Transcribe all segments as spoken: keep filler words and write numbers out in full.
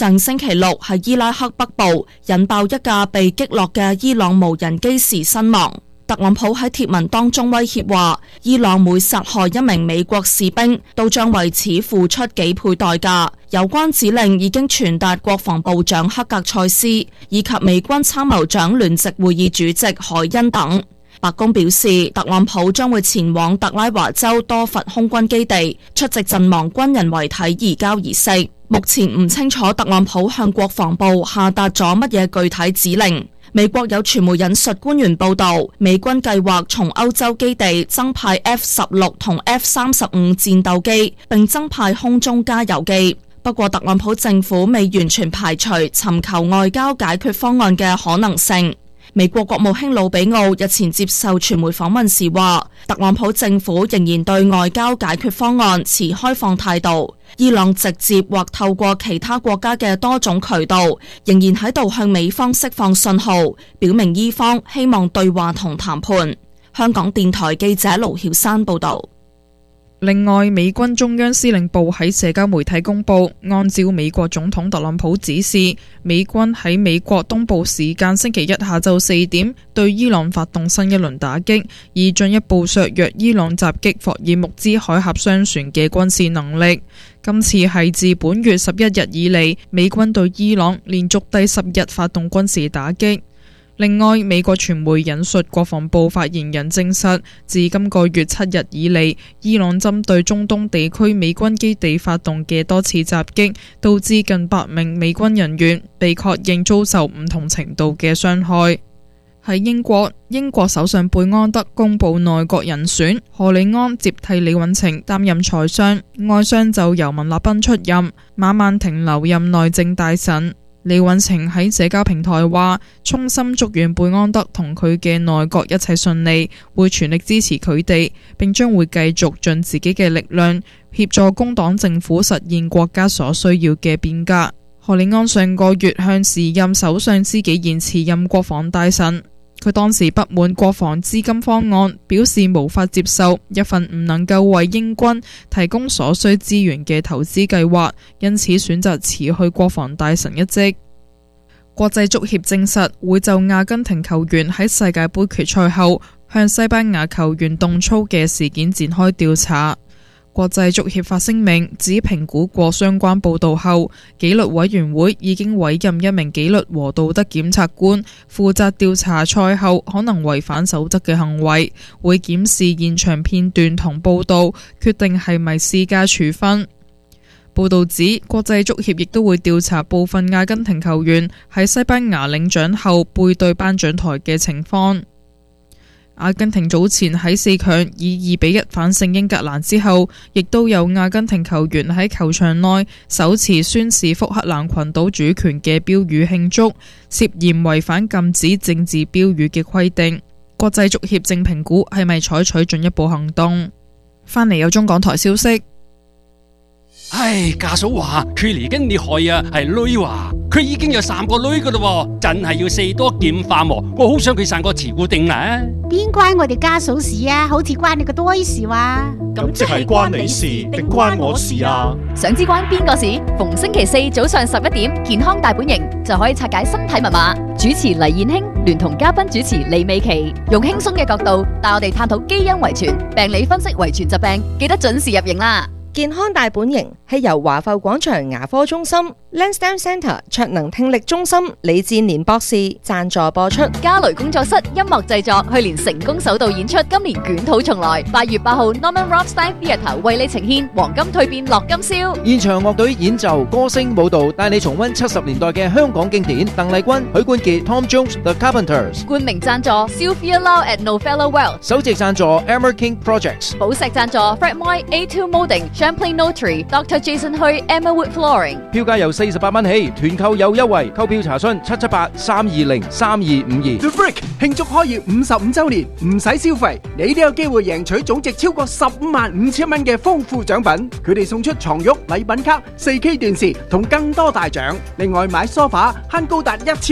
上星期六喺伊拉克北部引爆一架被擊落嘅伊朗無人機時身亡。特朗普喺貼文當中威脅話，伊朗每殺害一名美國士兵都將為此付出幾倍代價。有關指令已經傳達國防部長克格塞斯以及美軍參謀長聯席會議主席海恩等。白宮表示，特朗普將會前往特拉華州多佛空軍基地出席陣亡軍人遺體移交儀式。目前唔清楚特朗普向國防部下達咗乜嘢具體指令。美國有傳媒引述官員報道，美軍計劃從歐洲基地增派 F 十六同 F 三十五戰鬥機，並增派空中加油機。不過，特朗普政府未完全排除尋求外交解決方案嘅可能性。美國國務卿魯比奧日前接受傳媒訪問時話，特朗普政府仍然對外交解決方案持開放態度。伊朗直接或透過其他國家嘅多種渠道，仍然喺度向美方釋放信號，表明伊方希望對話同談判。香港電台記者盧曉珊報道。 另外，美軍中央司令部喺社交媒體公佈，按照美國總統特朗普指示，美軍喺美國東部時間星期一下晝四點對伊朗發動新一輪打擊，以進一步削弱伊朗襲擊霍爾木茲海峽商船嘅軍事能力。今次係自本月十一日以嚟，美軍對伊朗連續第十日發動軍事打擊。另外，美國傳媒引述國防部發言人證實，自今個月七日以嚟，伊朗針對中東地區美軍基地發動嘅多次襲擊，導致近百名美軍人員被確認遭受唔同程度嘅傷害。喺英國，英國首相貝安德公布內閣人選，賀里安接替李允晴擔任財相，外相就由文立彬出任，馬曼婷留任內政大臣。李允晴喺社交平台話，衷心祝願貝安德同佢嘅內閣一切順利，會全力支持佢哋，並將會繼續盡自己嘅力量協助工黨政府實現國家所需要嘅變革。賀里安上個月向時任首相施紀賢辭任國防大臣，佢當時不滿國防資金方案，表示無法接受一份唔能夠為英軍提供所需資源嘅投資計劃，因此選擇辭去國防大臣一職。國際足協證實會就阿根廷球員喺世界盃決賽後向西班牙球員動粗嘅事件展開調查。國際足協發聲明指，評估過相關報道後，紀律委員會已經委任一名紀律和道德檢察官，負責調查賽後可能違反守則嘅行為，會檢視現場片段同報道，決定係咪施加處分。報道指，國際足協亦都會調查部分阿根廷球員喺西班牙領獎後背對頒獎台嘅情況。阿根廷早前喺四強以二比一反勝英格蘭之後，亦都有阿根廷球員喺球場內手持宣示福克蘭群島主權嘅標語慶祝，涉嫌違反禁止政治標語嘅規定。國際足協正評估係咪採取進一步行動。翻嚟有中港台消息。 唉，家嫂話佢嚟緊你害啊，係女話佢已經有三個女噶啦，真係要四多劍化喎。我好想佢生個慈姑定啦。 邊關我哋家嫂事啊？好似關你個多事話。 咁即係關你事定關我事啊？ 想知關邊個事？逢星期四早上十一點，健康大本營就可以拆解身體密碼。主持黎燕卿聯同嘉賓主持李美琪，用輕鬆嘅角度帶我哋探討基因遺傳、病理分析遺傳疾病，記得準時入營啦。 健康大本營係由華埠廣場牙科中心、Lansdowne Centre 卓能聽力中心李志年博士贊助播出。 嘉雷工作室音樂製作去年成功首度演出，今年捲土重來。八月八號 Norman Rothstein Theatre 為你呈現黃金蛻變樂金宵， 現場樂隊演奏、歌聲、舞蹈，帶你重溫七十年代嘅香港經典。鄧麗君、許冠傑、Tom Jones、The Carpenters。 冠名贊助 Sylvia Lau at Novello Well。 首席贊助 Emmer King Projects。 寶石贊助 Fred Moy A two Molding。Champlain Notary、Doctor Jason Hui、Emma Wood Flooring。票價由四十八蚊起，團購有優惠，購票查詢七七八三二零三二五二。 The Brick 慶祝開業五十五週年，唔使消費，你都有機會贏取總值超過十五萬五千蚊嘅豐富獎品。佢哋送出床褥、禮品卡、四 K 電視同更多大獎。另外買梳化慳高達一千蚊，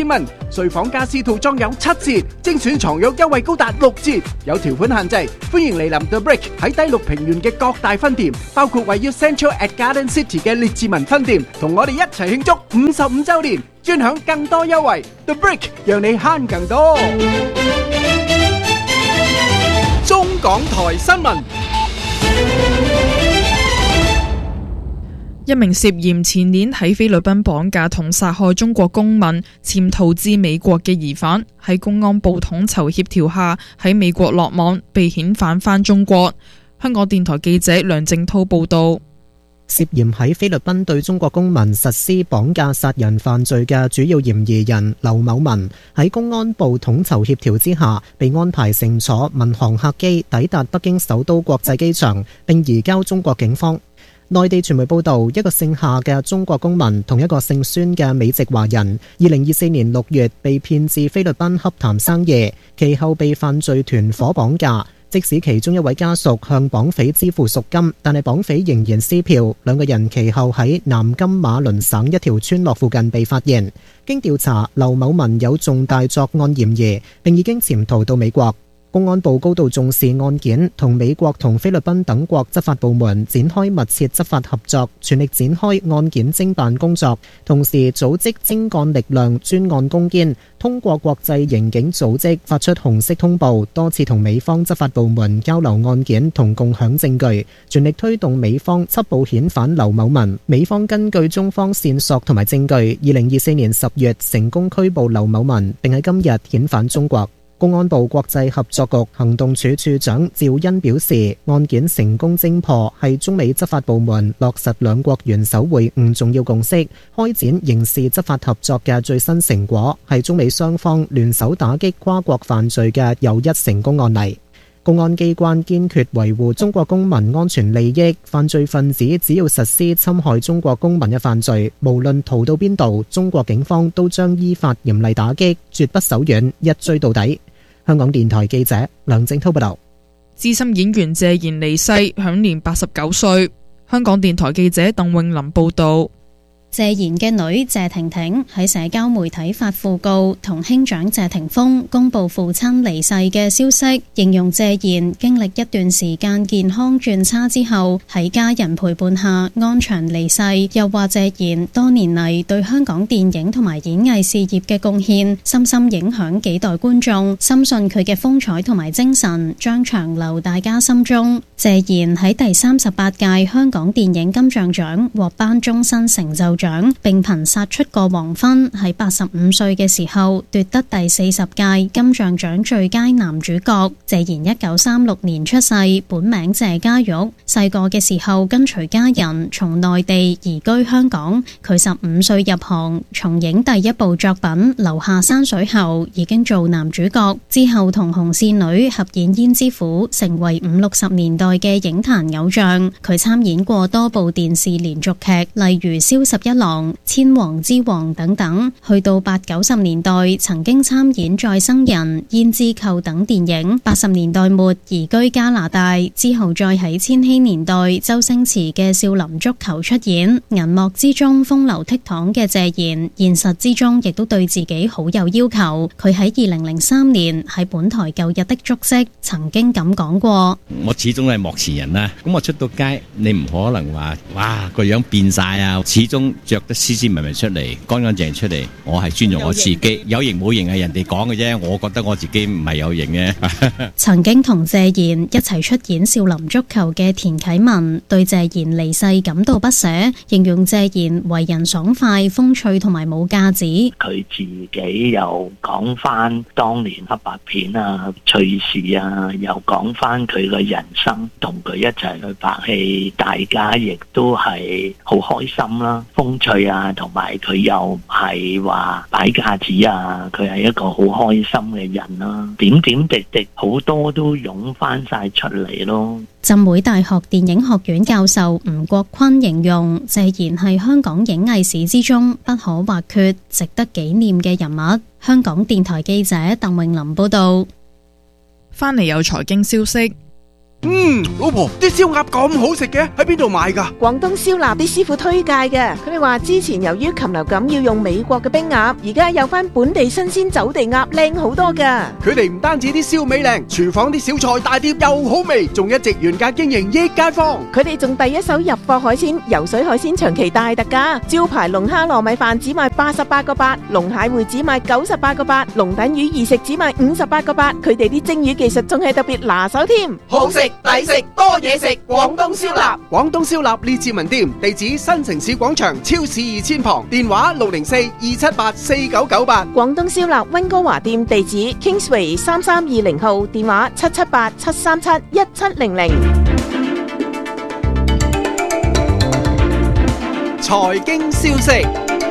睡房家私套裝有七折，精選床褥優惠高達六折，有條款限制。歡迎嚟臨 The Brick 喺低綠平原嘅各大分店，包括位於 Central at Garden City 嘅列治文分店，同我哋一齊慶祝五十五週年，專享更多優惠。The Brick 讓你慳更多。中港台新聞。 一名涉嫌前年喺菲律賓綁架同殺害中國公民潛逃至美國嘅疑犯，喺公安部統籌協調下喺美國落網，被遣返返中國。香港電台記者梁正濤報道。 涉嫌喺菲律賓對中國公民實施綁架殺人犯罪嘅主要嫌疑人劉某文，喺公安部統籌協調之下，被安排乘坐民航客機抵達北京首都國際機場，並移交中國警方。內地傳媒報道，一個姓夏嘅中國公民同一個姓孫嘅美籍華人，二零二四年六月被騙至菲律賓洽談生意，其後被犯罪團伙綁架。即使其中一位家屬向綁匪支付贖金，但係綁匪仍然撕票。兩個人其後喺南金馬崙省一條村落附近被發現。經調查，劉某文有重大作案嫌疑，並已經潛逃到美國。公安部高度重視案件，同美國同菲律賓等國執法部門展開密切執法合作，全力展開案件偵辦工作，同時組織精幹力量專案攻堅，通過國際刑警組織發出紅色通報，多次同美方執法部門交流案件同共享證據，全力推動美方緝捕遣返劉某文。美方根據中方線索同埋證據，二零二四年十月成功拘捕劉某文，並喺今日遣返中國。公安部國際合作局行動處處長趙恩表示，案件成功偵破係中美執法部門落實兩國元首會晤重要共識，開展刑事執法合作嘅最新成果，係中美雙方聯手打擊跨國犯罪嘅又一成功案例。公安機關堅決維護中國公民安全利益，犯罪分子只要實施侵害中國公民嘅犯罪，無論逃到邊度，中國警方都將依法嚴厲打擊，絕不手軟，一追到底。香港電台記者梁正濤報道。 資深演員謝賢離世，享年八十九歲。香港電台記者鄧詠琳報道。 謝賢嘅女謝婷婷喺社交媒體發訃告，同兄長謝霆鋒公布父親離世嘅消息，形容謝賢經歷一段時間健康轉差之後，喺家人陪伴下安詳離世。又話謝賢多年嚟對香港電影同埋演藝事業嘅貢獻，深深影響幾代觀眾，深信佢嘅風采同埋精神將長留大家心中。謝賢喺第三十八屆香港電影金像獎獲頒終身成就獎，並憑殺出個黃昏喺八十五歲嘅時候奪得第四十屆金像獎最佳男主角。謝賢一九三六年出世，本名謝家玉。細個嘅時候跟隨家人從內地移居香港。佢十五歲入行，從影第一部作品《留下山水》後已經做男主角，之後同紅線女合演《胭脂虎》，成為五六十年代嘅影壇偶像。佢參演過多部電視連續劇，例如《蕭十一郎》、《千王之王》等等。去到八九十年代，曾經參演《再生人》、《胭脂扣》等電影。八十年代末移居加拿大，之後再喺千禧年代周星馳嘅《少林足球》出演。銀幕之中風流倜儻嘅謝賢，現實之中亦都對自己好有要求。佢喺二零零三年喺本台舊日的足跡曾經咁講過： 我始終係幕前人啦，咁我出到街，你唔可能話哇個樣變晒啊，始終着得斯斯文文出嚟，乾乾淨出嚟。我係尊重我自己，有型冇型係人哋講嘅啫，我覺得我自己唔係有型嘅。 曾經同謝賢一齊出演《少林足球》嘅田啟文對謝賢離世感到不捨，形容謝賢為人爽快、風趣同埋冇架子。 佢自己又講翻當年黑白片啊、趣事啊，又講翻佢嘅人生，同佢一齊去拍戲，大家亦都係好開心啦、風趣啊，同埋佢又唔係話擺架子啊，佢係一個好開心嘅人啦。點點滴滴好多都湧翻晒出嚟咯。 浸會大學電影學院教授吳國坤形容謝賢係香港影藝史之中不可或缺、值得紀念嘅人物。香港電台記者鄧詠琳報道。 翻嚟有財經消息。 嗯，老婆，啲燒鴨咁好食嘅，喺邊度買㗎？ 廣東燒臘啲師傅推介嘅，佢哋話之前由於禽流感要用美國嘅冰鴨，而家有翻本地新鮮走地鴨，靚好多㗎。 佢哋唔單止啲燒味靚，廚房啲小菜大碟又好味，仲一直原價經營益街坊。 佢哋仲第一手入貨海鮮，游水海鮮長期大特價，招牌龍蝦糯米飯只賣八十八個八，龍蟹會只賣九十八個八，龍躉魚二食只賣五十八個八。佢哋啲蒸魚技術仲係特別拿手添， 好食抵食多嘢食，廣東燒臘。廣東燒臘列治文店，地址新城市廣場超市二千旁，電話六零四二七八四九九八。 廣東燒臘溫哥華店地址 Kingsway 三三二零號，電話七七八七三七一七零零。 財經消息。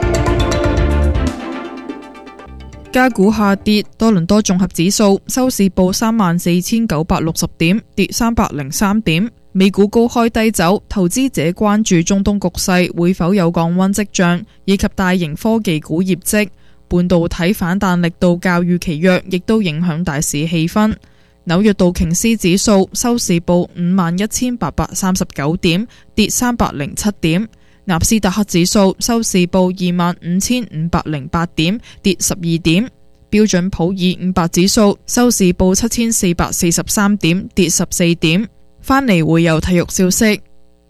加股下跌，多倫多綜合指數收市報三萬四千九百六十點，跌三百零三點。美股高開低走，投資者關注中東局勢會否有降溫跡象，以及大型科技股業績。半導體反彈力度較預期弱，亦都影響大市氣氛。紐約道瓊斯指數收市報五萬一千八百三十九點，跌三百零七點。納斯達克指數收市報二萬五千五百零八點，跌十二點。標準普爾五百指數收市報七千四百四十三點，跌十四點。返嚟會有體育消息。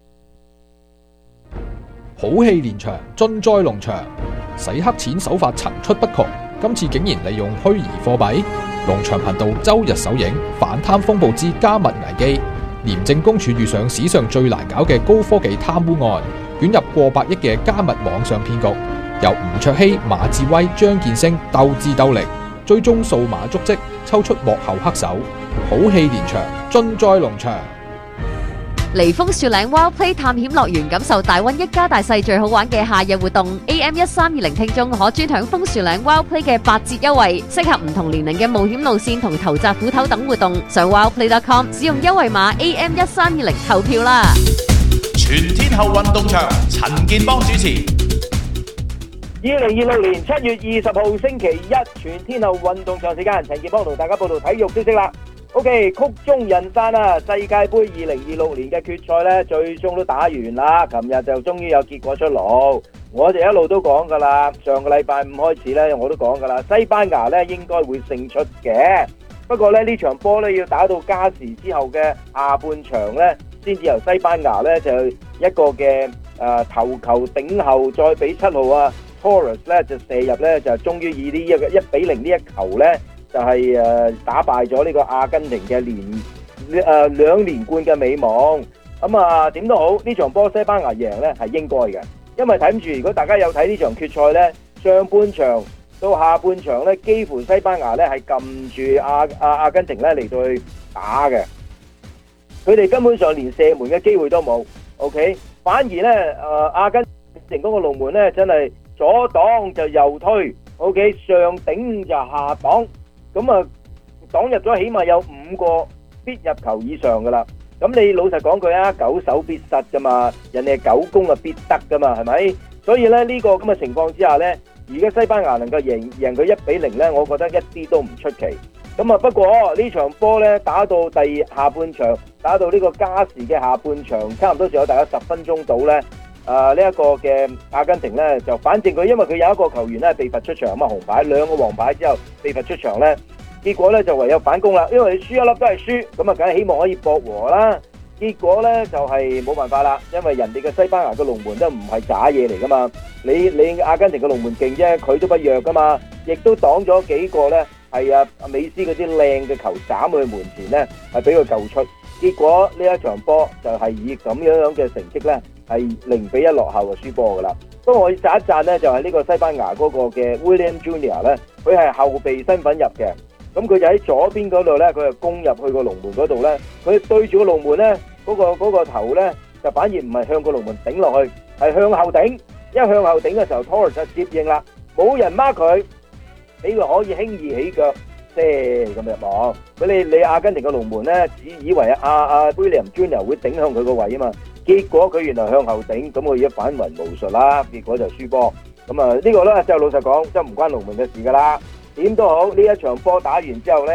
好戲連場，盡在農場。洗黑錢手法層出不窮，今次竟然利用虛擬貨幣。農場頻道周日首映反貪風暴之加密危機，廉政公署遇上史上最難搞嘅高科技貪污案，捲入過百億嘅加密網上騙局，由吳卓羲、馬志威、張建升鬥智鬥力，追蹤數碼足跡，抽出幕後黑手。好戲連場，盡在農場。 嚟楓樹嶺 Wild Play 探險樂園，感受大溫一家大細最好玩嘅夏日活動。A M 一三二零聽眾可專享楓樹嶺 Wild Play 嘅八折優惠，適合唔同年齡嘅冒險路線同投擲斧頭等活動。上 wildplay dot com 使用優惠碼 A M 一三二零投票啦！ 全天候運動場，陳建邦主持。 二零二六年七月二十號星期一，全天候運動場時間，陳建邦同大家報道體育消息啦。O.K. 曲終人散啊！世界盃二零二六年嘅決賽呢，最終都打完啦。琴日就終於有結果出爐，我哋一路都講噶啦。上個禮拜五開始呢，我都講噶啦，西班牙呢應該會勝出嘅。不過呢，呢場波呢要打到加時之後嘅下半場呢，先至由西班牙呢就一個嘅誒、呃、頭球頂後，再俾七號啊 Torres 呢就射入呢，就終於以呢一個一比零呢一球呢。就係、是、誒打敗咗呢個阿根廷嘅連誒兩連冠嘅美夢。咁啊點都好，呢場波西班牙贏呢係應該嘅，因為睇住如果大家有睇呢場決賽呢，上半場到下半場呢，幾乎西班牙呢係撳住阿阿阿根廷呢嚟到去打嘅，佢哋根本上連射門嘅機會都冇。OK， 反而呢，誒、呃、阿根廷嗰個龍門呢真係左擋就右推 ，OK 上頂就下擋。咁啊，擋入咗起碼有五個必入球以上噶啦。咁你老實講句啊，九守必失噶嘛，人哋係九攻啊必得噶嘛，係咪？所以咧呢個咁嘅情況之下呢，而家西班牙能夠贏贏佢一比零呢，我覺得一啲都唔出奇。咁啊，不過呢場波呢，打到第下半場，打到呢個加時嘅下半場，差唔多仲有大概十分鐘到呢。啊！呢、這、一個嘅阿根廷呢，就反正佢因為佢有一個球員呢被罰出場，咁啊紅牌兩個黃牌之後被罰出場呢，結果呢就唯有反攻啦。因為你輸一粒都係輸，咁啊梗係希望可以博和啦。結果呢就係、是、冇辦法啦，因為人哋嘅西班牙嘅龍門都唔係渣嘢嚟噶嘛。你你阿根廷嘅龍門勁啫，佢都不弱噶嘛，亦都擋咗幾個呢係啊美斯嗰啲靚嘅球斬去門前呢，係俾佢救出。結果呢一場波就係以咁樣樣嘅成績呢，係零比一落後就輸波噶啦。不過我要讚一讚呢，就係呢個西班牙嗰個嘅 William Junior 呢，佢係後備身份入嘅。咁佢就喺左邊嗰度呢，佢就攻入去個龍門嗰度呢。佢對住個龍門呢，嗰、嗰個嗰、嗰個頭呢，就反而唔係向個龍門頂落去，係向後頂。一向後頂嘅時候 Torres 就接應啦，冇人 mark 佢，俾佢可以輕易起腳。咁入網，佢你你阿根廷嘅龍門咧，只以為阿阿 William Junior 會頂向佢個位啊嘛，結果佢原來向後頂，咁佢而家反雲無術啦，結果就輸波。咁啊呢個咧就老實講，真唔關龍門嘅事噶啦。點都好，呢一場波打完之後咧，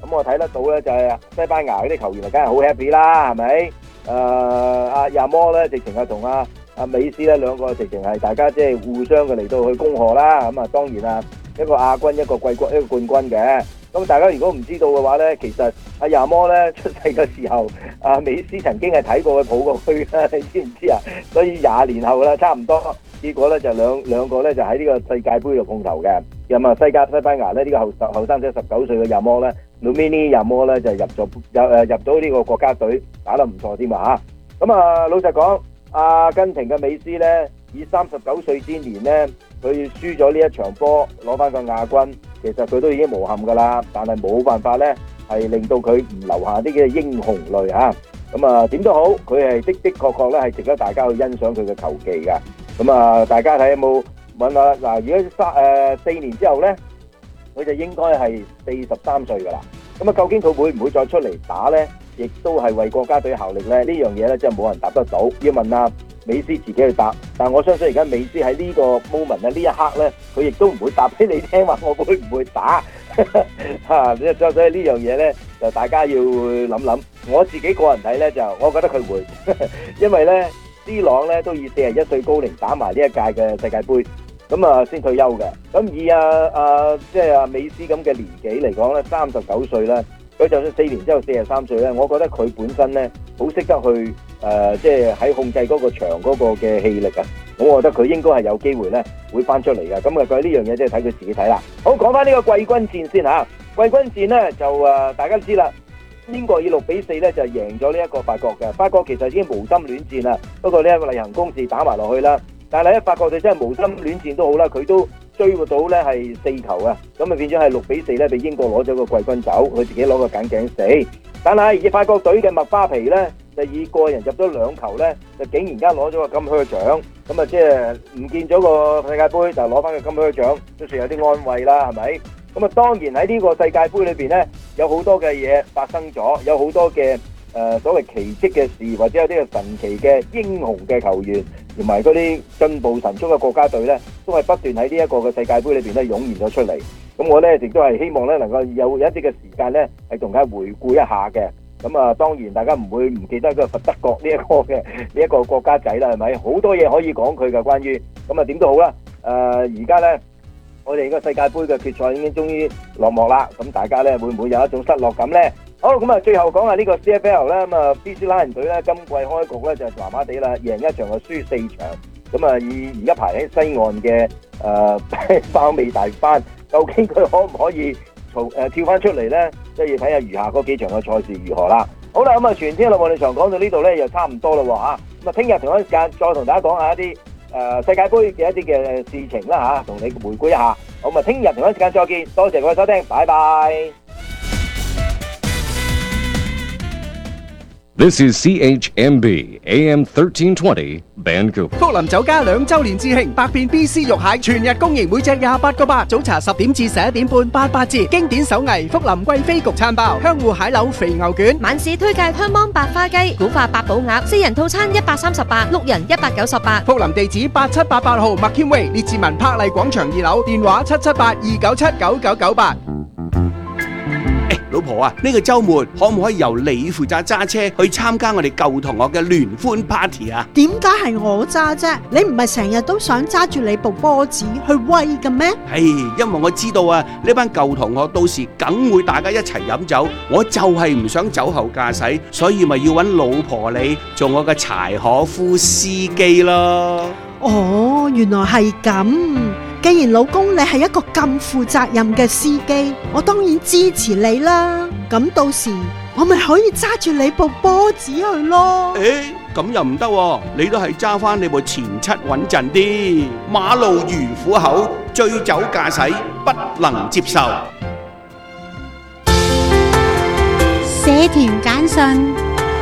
咁我睇得到咧就係西班牙嗰啲球員啊，梗係好 happy 啦，係咪？誒阿亞摩咧，直情係同阿阿美斯咧兩個直情係大家即係互相嘅嚟到去恭賀啦。咁啊當然啊，一個亞軍一個季軍一個冠軍嘅。咁大家如果唔知道嘅話咧，其實阿亞摩咧出世嘅時候，阿美斯曾經係睇過佢抱過去啦，你知唔知啊？所以廿年後啦，差唔多，結果咧就兩兩個咧就喺呢個世界盃度碰頭嘅。咁啊，西加西班牙咧呢個後後生仔十九歲嘅亞摩咧 ，Lamine 亞摩咧就入咗入誒入到呢個國家隊，打得唔錯添啊嚇！咁啊，老實講，阿根廷嘅美斯咧，以三十九歲之年咧，佢輸咗呢一場波，攞翻個亞軍。其實佢都已經無憾㗎啦，但係冇辦法咧，係令到佢唔留下啲嘅英雄淚嚇。咁啊點都好，佢係的的確確咧係值得大家去欣賞佢嘅球技㗎。咁啊，大家睇有冇問下嗱？如果三誒四年之後咧，佢就應該係四十三歲㗎啦。咁啊，究竟佢會唔會再出嚟打咧？亦都係為國家隊效力咧？呢樣嘢咧，真係冇人答得到。要問啊美斯自己去答，但我相信而家美斯喺呢個 moment 咧，呢一刻咧，佢亦都唔會答俾你聽話，我會唔會打嚇？所以所以呢樣嘢咧，就大家要諗諗。我自己個人睇咧，就我覺得佢會，因為咧 C 朗咧都以四十一歲高齡打埋呢一屆嘅世界盃，咁啊先退休嘅。咁以啊啊即係啊美斯咁嘅年紀嚟講咧，三十九歲咧，佢就算四年之後四十三歲咧，我覺得佢本身咧好識得去。誒、呃，即係喺控制嗰個場嗰個嘅氣力啊！咁我覺得佢應該係有機會咧，會翻出嚟嘅。咁啊，佢呢樣嘢即係睇佢自己睇啦。好，講翻呢個季軍戰先嚇。季軍戰咧就誒、呃，大家都知啦，英國以六比四咧就贏咗呢一個法國嘅。法國其實已經無心戀戰啦，不過呢一個例行公事打埋落去啦。但係咧，法國隊真係無心戀戰都好啦，佢都追到咧係四球啊！咁啊變咗係六比四咧，俾英國攞咗個季軍走，佢自己攞個緊頸死。但係而法國隊嘅麥巴皮咧，就以個人入咗兩球咧，就竟然間攞咗個金靴獎，咁啊即係唔見咗個世界盃，就攞翻個金靴獎，都算有啲安慰啦，係咪？咁啊當然喺呢個世界盃裏邊咧，有好多嘅嘢發生咗，有好多嘅誒、呃、所謂奇蹟嘅事，或者有啲嘅神奇嘅英雄嘅球員，同埋嗰啲進步神速嘅國家隊咧，都係不斷喺呢一個嘅世界盃裏邊咧湧現咗出嚟。咁我咧亦都係希望咧能夠有一啲嘅時間咧係同大家回顧一下嘅。咁啊，當然大家唔會唔記得個佛德國呢一個嘅呢一個國家仔啦，係咪？好多嘢可以講佢嘅關於。咁啊點都好啦。誒而家咧，我哋個世界盃嘅決賽已經終於落幕啦。咁大家咧會唔會有一種失落感咧？好，咁啊最後講下呢個 C F L 咧，咁啊 B C 拉人隊咧今季開局咧就麻麻地啦，贏一場就輸四場。咁啊以而家排喺西岸嘅誒包尾大班，究竟佢可唔可以從誒跳翻出嚟咧？即係要睇下餘下嗰幾場嘅賽事如何啦。好啦，咁啊全天候運動場講到呢度咧，又差唔多啦喎嚇。咁啊，聽日同一時間再同大家講下一啲誒、呃、世界盃嘅一啲嘅事情啦嚇，同你回顧一下。好，咁啊，聽日同一時間再見，多謝各位收聽，拜拜。 This is C H M B A M thirteen twenty Vancouver。 福林酒家兩週年致慶，百變 B C 肉蟹全日供應，每隻廿八個八。早茶十點至十一點半，八八折。經典手藝福林貴妃焗餐包，香芋蟹柳肥牛卷。 晚市推介香芒白花雞、古法八寶鴨，四人套餐一百三十八，六人一百九十八。 福林地址八七八八號麥謙威列治文柏麗廣場二樓，電話七七八二九七九九九八。 老婆啊，呢個週末可唔可以由你負責揸車去參加我哋舊同學嘅聯歡 party 啊？ 點解係我揸啫？你唔係成日都想揸住你部波子去威嘅咩？ 係，因為我知道啊，呢班舊同學到時梗會大家一齊飲酒，我就係唔想酒後駕駛，所以咪要揾老婆你做我嘅柴可夫司機咯。 哦，原來係咁。既然老公你係一個咁負責任嘅司機，我當然支持你啦。咁到時我咪可以揸住你部波子去咯。 誒，咁又唔得喎，你都係揸翻你部前七穩陣啲。馬路如虎口，醉酒駕駛不能接受。 社團簡訊：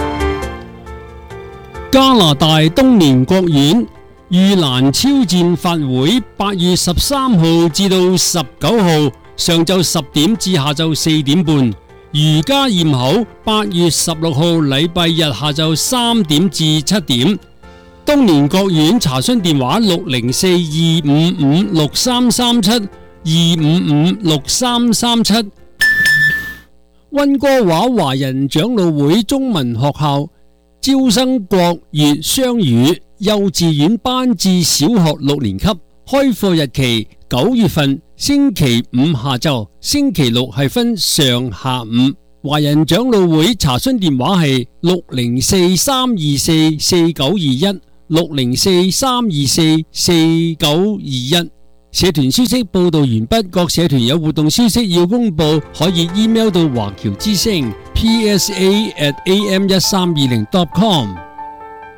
加拿大東年國院裕蘭超戰法會八月十三號至到十九號上晝十點至下晝四點半，瑜伽驗口八月十六號禮拜日下晝三點至七點。東年國院查詢電話六零四二五五六三三七二五五六三三七。 溫哥華華人長老會中文學校招生國粵雙語幼稚園班至小學六年級，開課日期九月份星期五下晝，星期六係分上下午。華人長老會查詢電話係六零四三二四四九二一，六零四三二四四九二一。社團消息報道完畢，各社團有活動消息要公布，可以 email 到華僑之聲 P S A at A M 一三二零 dot com。